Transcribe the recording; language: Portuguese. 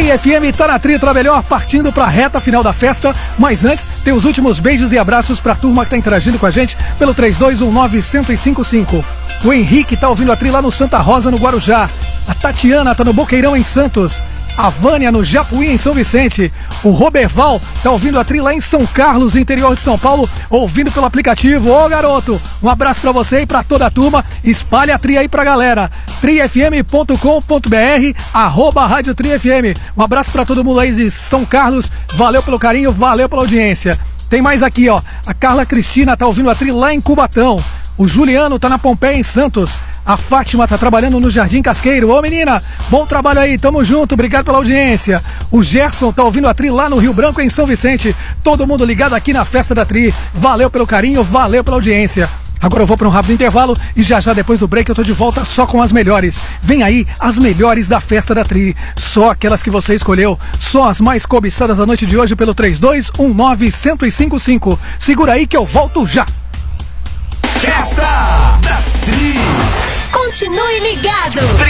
Tri FM tá na Tri, tá melhor, partindo pra reta final da festa. Mas antes, tem os últimos beijos e abraços pra turma que tá interagindo com a gente pelo 3219-1055. O Henrique tá ouvindo a Tri lá no Santa Rosa, no Guarujá. A Tatiana tá no Boqueirão, em Santos. A Vânia no Japuí, em São Vicente. O Roberval tá ouvindo a Tri lá em São Carlos, interior de São Paulo, ouvindo pelo aplicativo. Ô garoto, um abraço pra você e pra toda a turma. Espalha a Tri aí pra galera. trifm.com.br @Rádio Tri FM. Um abraço pra todo mundo aí de São Carlos. Valeu pelo carinho, valeu pela audiência. Tem mais aqui, ó. A Carla Cristina tá ouvindo a Tri lá em Cubatão. O Juliano tá na Pompeia, em Santos. A Fátima tá trabalhando no Jardim Casqueiro. Ô menina, bom trabalho aí, tamo junto, obrigado pela audiência. O Gerson tá ouvindo a Tri lá no Rio Branco, em São Vicente. Todo mundo ligado aqui na festa da Tri. Valeu pelo carinho, valeu pela audiência. Agora eu vou para um rápido intervalo e já depois do break eu tô de volta só com as melhores. Vem aí as melhores da festa da Tri. Só aquelas que você escolheu. Só as mais cobiçadas da noite de hoje pelo 3219-1055. Segura aí que eu volto já. Festa da Tri. Continue ligado.